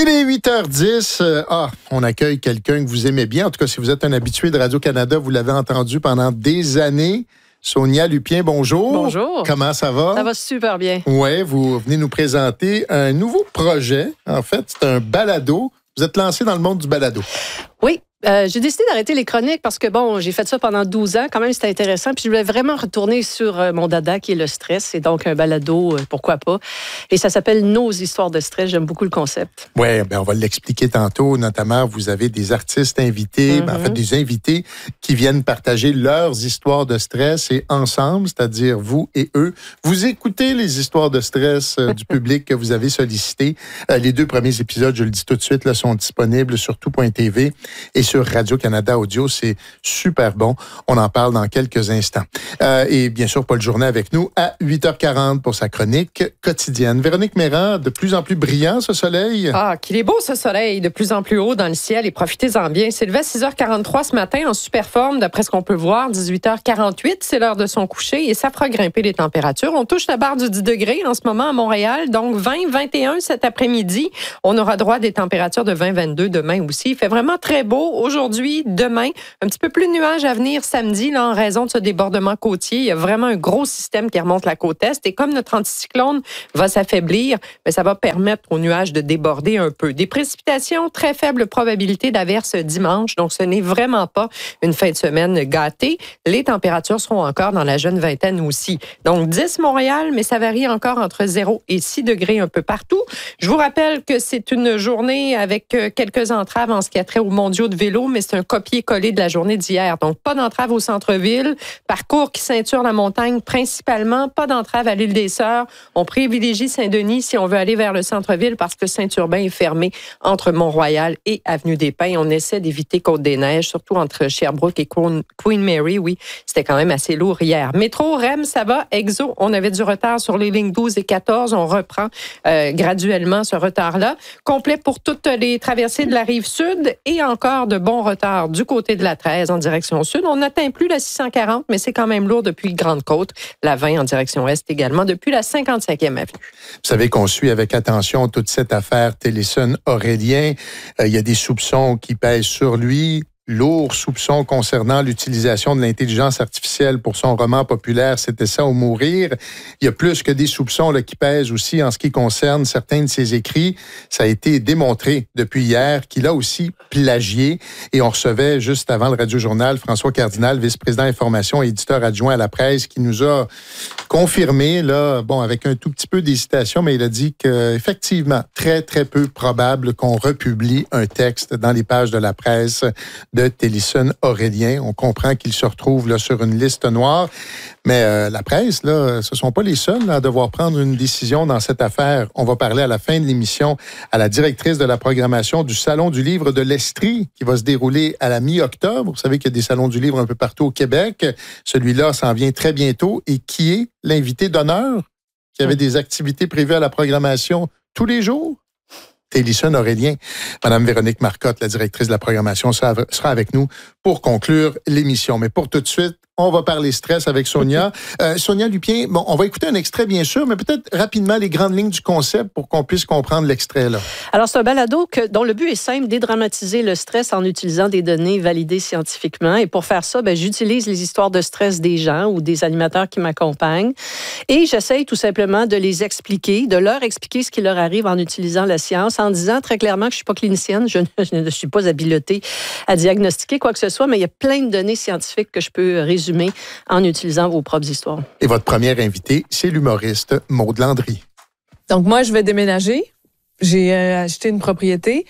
Il est 8h10. On accueille quelqu'un que vous aimez bien. En tout cas, si vous êtes un habitué de Radio-Canada, vous l'avez entendu pendant des années. Sonia Lupien, bonjour. Bonjour. Comment ça va? Ça va super bien. Oui, vous venez nous présenter un nouveau projet. En fait, c'est un balado. Vous êtes lancé dans le monde du balado. Oui. J'ai décidé d'arrêter les chroniques parce que, j'ai fait ça pendant 12 ans. Quand même, c'était intéressant. Puis je voulais vraiment retourner sur mon dada, qui est le stress. C'est donc un balado, pourquoi pas. Et ça s'appelle Nos histoires de stress. J'aime beaucoup le concept. Oui, on va l'expliquer tantôt. Notamment, vous avez des artistes invités, en fait, des invités qui viennent partager leurs histoires de stress et ensemble, c'est-à-dire vous et eux, vous écoutez les histoires de stress du public que vous avez sollicité. Les 2 premiers épisodes, je le dis tout de suite, là, sont disponibles sur tout.tv et sur Radio-Canada Audio. C'est super bon. On en parle dans quelques instants. Et bien sûr, Paul Journet avec nous à 8h40 pour sa chronique quotidienne. Véronique Méran, de plus en plus brillant ce soleil. Ah, qu'il est beau ce soleil, de plus en plus haut dans le ciel et profitez-en bien. C'est levé à 6h43 ce matin en super forme, d'après ce qu'on peut voir. 18h48, c'est l'heure de son coucher et ça fera grimper les températures. On touche la barre du 10 degrés en ce moment à Montréal, donc 20, 21 cet après-midi. On aura droit à des températures de 20, 22 demain aussi. Il fait vraiment très beau. Aujourd'hui, demain, un petit peu plus de nuages à venir samedi là, en raison de ce débordement côtier. Il y a vraiment un gros système qui remonte la côte est. Et comme notre anticyclone va s'affaiblir, ça va permettre aux nuages de déborder un peu. Des précipitations, très faible probabilité d'averse dimanche. Donc, ce n'est vraiment pas une fin de semaine gâtée. Les températures seront encore dans la jeune vingtaine aussi. Donc, 10 Montréal, mais ça varie encore entre 0 et 6 degrés un peu partout. Je vous rappelle que c'est une journée avec quelques entraves en ce qui a trait aux mondiaux de vélo, mais c'est un copier-coller de la journée d'hier. Donc, pas d'entrave au centre-ville. Parcours qui ceinture la montagne principalement. Pas d'entrave à l'île des Sœurs. On privilégie Saint-Denis si on veut aller vers le centre-ville parce que Saint-Urbain est fermé entre Mont-Royal et Avenue des Pins. On essaie d'éviter Côte-des-Neiges, surtout entre Sherbrooke et Queen Mary. Oui, c'était quand même assez lourd hier. Métro, REM, ça va. Exo, on avait du retard sur les lignes 12 et 14. On reprend graduellement ce retard-là. Complet pour toutes les traversées de la rive sud et encore de bons retards du côté de la 13 en direction sud. On n'atteint plus la 640, mais c'est quand même lourd depuis le Grande-Côte. La 20 en direction est également depuis la 55e avenue. Vous savez qu'on suit avec attention toute cette affaire Téléson-Aurélien. Il y a des soupçons qui pèsent sur lui. Lourds soupçons concernant l'utilisation de l'intelligence artificielle pour son roman populaire « C'était ça ou mourir ». Il y a plus que des soupçons là, qui pèsent aussi en ce qui concerne certains de ses écrits. Ça a été démontré depuis hier qu'il a aussi plagié. Et on recevait juste avant le Radio-Journal François Cardinal, vice-président information et éditeur adjoint à la presse, qui nous a confirmé, là, avec un tout petit peu d'hésitation, mais il a dit qu'effectivement, très, très peu probable qu'on republie un texte dans les pages de la presse de Téléson-Aurélien. On comprend qu'il se retrouve là, sur une liste noire. Mais la presse, là, ce ne sont pas les seuls là, à devoir prendre une décision dans cette affaire. On va parler à la fin de l'émission à la directrice de la programmation du Salon du livre de l'Estrie qui va se dérouler à la mi-octobre. Vous savez qu'il y a des salons du livre un peu partout au Québec. Celui-là s'en vient très bientôt. Et qui est l'invité d'honneur qui avait des activités prévues à la programmation tous les jours? Téléson-Aurélien. Madame Véronique Marcotte, la directrice de la programmation, sera avec nous pour conclure l'émission. Mais pour tout de suite, on va parler stress avec Sonia. Sonia Lupien, on va écouter un extrait, bien sûr, mais peut-être rapidement les grandes lignes du concept pour qu'on puisse comprendre l'extrait, là. Alors, c'est un balado dont le but est simple, dédramatiser le stress en utilisant des données validées scientifiquement. Et pour faire ça, j'utilise les histoires de stress des gens ou des animateurs qui m'accompagnent. Et j'essaye tout simplement de les expliquer, de leur expliquer ce qui leur arrive en utilisant la science, en disant très clairement que je ne suis pas clinicienne, je ne suis pas habilitée à diagnostiquer quoi que ce soit, mais il y a plein de données scientifiques que je peux résumer en utilisant vos propres histoires. Et votre première invitée, c'est l'humoriste Maude Landry. Donc, moi, je vais déménager. J'ai acheté une propriété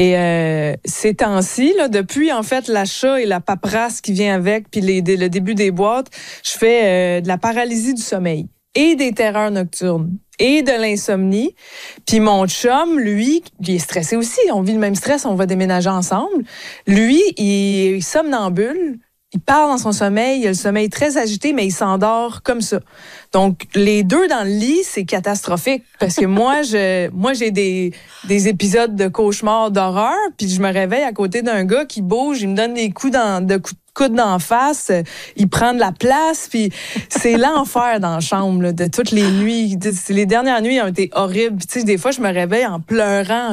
et ces temps-ci, là, depuis en fait l'achat et la paperasse qui vient avec, puis le début des boîtes, je fais de la paralysie du sommeil et des terreurs nocturnes et de l'insomnie. Puis mon chum, lui, il est stressé aussi. On vit le même stress, on va déménager ensemble. Lui, il est somnambule. Il parle dans son sommeil, il a le sommeil très agité, mais il s'endort comme ça. Donc, les deux dans le lit, c'est catastrophique. Parce que moi, j'ai des épisodes de cauchemars d'horreur, puis je me réveille à côté d'un gars qui bouge, il me donne des coups de coude d'en face, il prend de la place, puis c'est l'enfer dans la chambre, là, de toutes les nuits. Les dernières nuits ont été horribles. Tu sais, des fois, je me réveille en pleurant.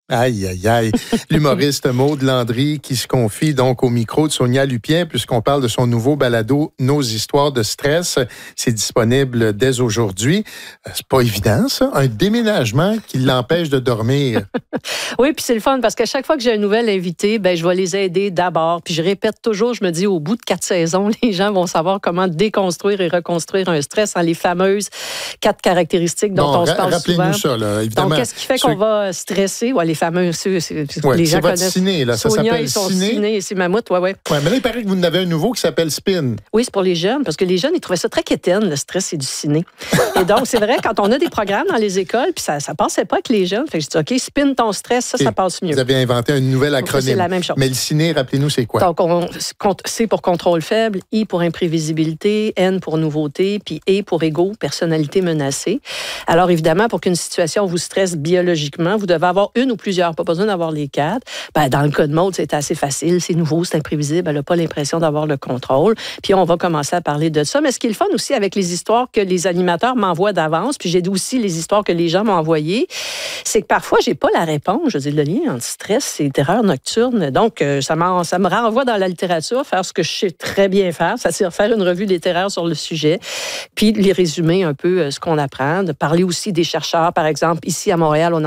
Aïe, aïe, aïe. L'humoriste Maude Landry qui se confie donc au micro de Sonia Lupien puisqu'on parle de son nouveau balado « Nos histoires de stress ». C'est disponible dès aujourd'hui. C'est pas évident, ça. Un déménagement qui l'empêche de dormir. Oui, puis c'est le fun parce qu'à chaque fois que j'ai un nouvel invité, ben je vais les aider d'abord. Puis je répète toujours, je me dis, au bout de 4 saisons, les gens vont savoir comment déconstruire et reconstruire un stress en les fameuses 4 caractéristiques dont on se parle souvent. Rappelez-nous ça, là, évidemment. Donc, qu'est-ce qui fait qu'on va stresser? Ouais, les fameux, les gens votre connaissent. ciné, là, ça Sonia s'appelle et son ciné. ciné et ses mammouths, ouais. Ouais, mais là, il paraît que vous en avez un nouveau qui s'appelle Spin. Oui, c'est pour les jeunes, parce que les jeunes, ils trouvaient ça très quétaine, le stress et du ciné. Et donc, c'est vrai, quand on a des programmes dans les écoles, puis ça passait pas avec les jeunes, fait que je dis, OK, spin ton stress, ça passe mieux. Vous avez inventé un nouvel acronyme. C'est la même chose. Mais le ciné, rappelez-nous, c'est quoi? Donc, C pour contrôle faible, I pour imprévisibilité, N pour nouveauté, puis E pour égo, personnalité menacée. Alors, évidemment, pour qu'une situation vous stresse biologiquement, vous devez avoir une ou plusieurs, pas besoin d'avoir les 4. Ben, dans le cas de Maude, c'est assez facile, c'est nouveau, c'est imprévisible, elle n'a pas l'impression d'avoir le contrôle. Puis on va commencer à parler de ça. Mais ce qui est le fun aussi avec les histoires que les animateurs m'envoient d'avance, puis j'ai aussi les histoires que les gens m'ont envoyées, c'est que parfois, j'ai pas la réponse. Je dis, le lien entre stress et terreur nocturne. Donc, ça me renvoie dans la littérature, faire ce que je sais très bien faire, c'est-à-dire faire une revue littéraire sur le sujet, puis les résumer un peu ce qu'on apprend, de parler aussi des chercheurs, par exemple, ici à Montréal, on